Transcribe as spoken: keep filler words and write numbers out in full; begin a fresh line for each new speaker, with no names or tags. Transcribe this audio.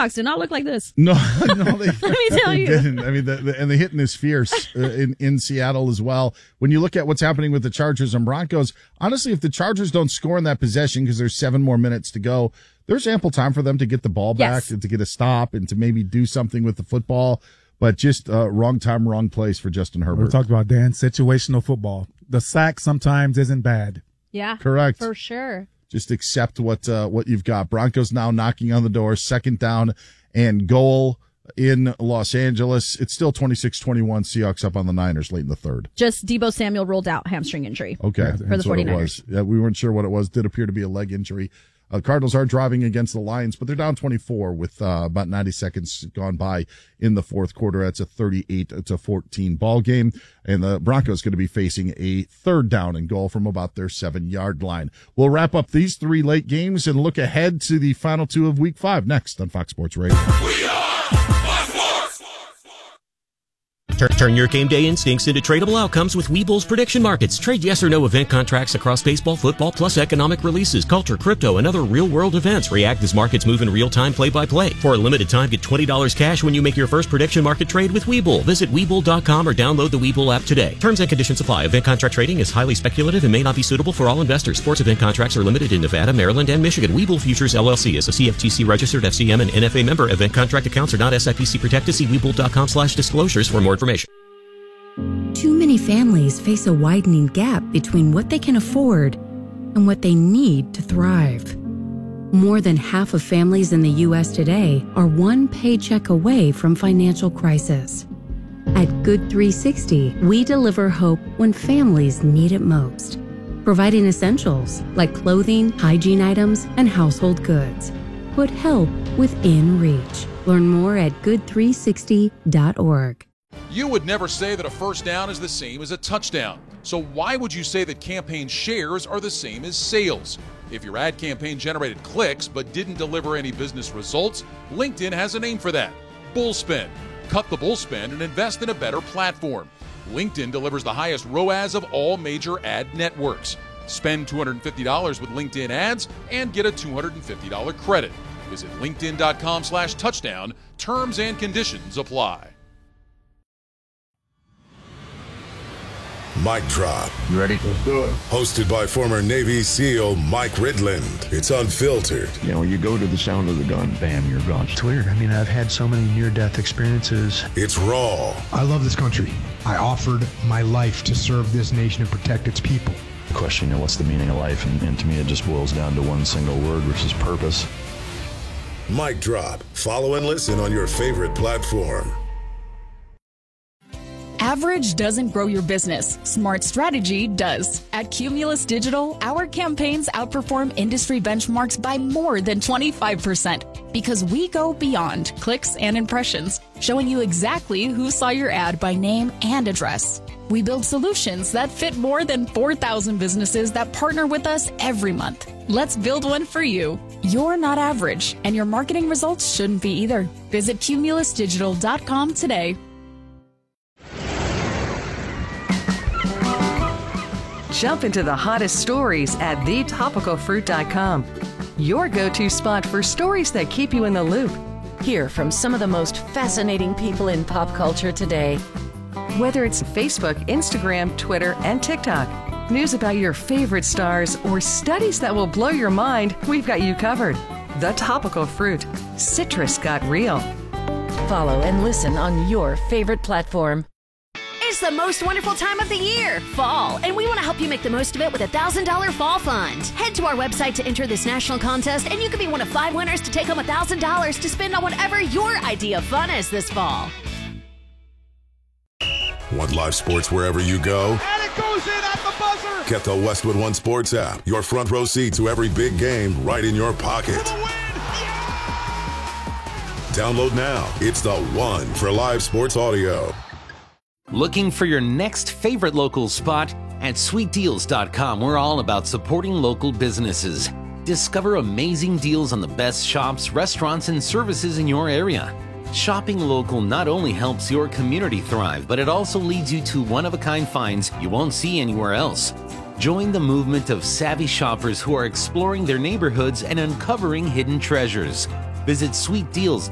Seahawks did not look like this.
No, no, they,
Let me tell
they
you.
didn't. I mean, the, the, and the hitting is fierce uh, in, in Seattle as well. When you look at what's happening with the Chargers and Broncos, honestly, if the Chargers don't score in that possession because there's seven more minutes to go, there's ample time for them to get the ball back
Yes.
and to get a stop and to maybe do something with the football. But just uh, wrong time, wrong place for Justin Herbert.
We talked about, Dan, situational football. The sack sometimes isn't bad.
Yeah.
Correct.
For sure.
Just accept what uh, what you've got. Broncos now knocking on the door, second down and goal in Los Angeles. It's still twenty-six twenty-one, Seahawks up on the Niners late in the third.
Just Deebo Samuel ruled out hamstring injury.
Okay.
For the
that's what it
49ers.
was. Yeah, we weren't sure what it was. Did appear to be a leg injury. Uh, Cardinals are driving against the Lions, but they're down twenty-four with uh, about ninety seconds gone by in the fourth quarter. That's a thirty-eight to fourteen ball game, and the Broncos going to be facing a third down and goal from about their seven-yard line. We'll wrap up these three late games and look ahead to the final two of Week Five next on Fox Sports Radio.
We are Fox Sports.
Turn, turn your game day instincts into tradable outcomes with Webull's prediction markets. Trade yes or no event contracts across baseball, football, plus economic releases, culture, crypto, and other real-world events. React as markets move in real time, play-by-play. For a limited time, get twenty dollars cash when you make your first prediction market trade with Webull. Visit Webull dot com or download the Webull app today. Terms and conditions apply. Event contract trading is highly speculative and may not be suitable for all investors. Sports event contracts are limited in Nevada, Maryland, and Michigan. Webull Futures, L L C is a C F T C-registered F C M and N F A member. Event contract accounts are not S I P C protected. See Webull dot com slash disclosures for more information.
Too many families face a widening gap between what they can afford and what they need to thrive. More than half of families in the U S today are one paycheck away from financial crisis. At Good three sixty, we deliver hope when families need it most, providing essentials like clothing, hygiene items, and household goods. Put help within reach. Learn more at good three sixty dot org.
You would never say that a first down is the same as a touchdown. So why would you say that campaign shares are the same as sales? If your ad campaign generated clicks but didn't deliver any business results, LinkedIn has a name for that: Bullspend. Cut the bullspend and invest in a better platform. LinkedIn delivers the highest R O A S of all major ad networks. Spend two hundred fifty dollars with LinkedIn ads and get a two hundred fifty dollars credit. Visit linkedin dot com slash touchdown. Terms and conditions apply.
Mic drop.
You ready?
Let's do it. Hosted by former Navy SEAL Mike Ridland. It's unfiltered.
You know, you go to the sound of the gun, bam, you're gone. It's weird. I mean, I've had so many near-death experiences.
It's raw.
I love this country. I offered my life to serve this nation and protect its people.
The question, you know, what's the meaning of life? And, and to me, it just boils down to one single word, which is purpose.
Mic drop. Follow and listen on your favorite platform.
Average doesn't grow your business. Smart strategy does. At Cumulus Digital, our campaigns outperform industry benchmarks by more than twenty-five percent because we go beyond clicks and impressions, showing you exactly who saw your ad by name and address. We build solutions that fit more than four thousand businesses that partner with us every month. Let's build one for you. You're not average, and your marketing results shouldn't be either. Visit cumulus digital dot com today.
Jump into the hottest stories at the topical fruit dot com. Your go-to spot for stories that keep you in the loop.
Hear from some of the most fascinating people in pop culture today.
Whether it's Facebook, Instagram, Twitter, and TikTok, news about your favorite stars, or studies that will blow your mind, we've got you covered. The Topical Fruit. Citrus got real.
Follow and listen on your favorite platform.
It's the most wonderful time of the year, fall, and we want to help you make the most of it with a one thousand dollars Fall Fund. Head to our website to enter this national contest, and you could be one of five winners to take home one thousand dollars to spend on whatever your idea of fun is this fall.
Want live sports wherever you go?
And it goes in at the buzzer!
Get the Westwood One Sports app. Your front row seat to every big game right in your pocket. Download now. It's the one for live sports audio.
Looking for your next favorite local spot? At sweet deals dot com, we're all about supporting local businesses. Discover amazing deals on the best shops, restaurants, and services in your area. Shopping local not only helps your community thrive, but it also leads you to one-of-a-kind finds you won't see anywhere else. Join the movement of savvy shoppers who are exploring their neighborhoods and uncovering hidden treasures. Visit sweet deals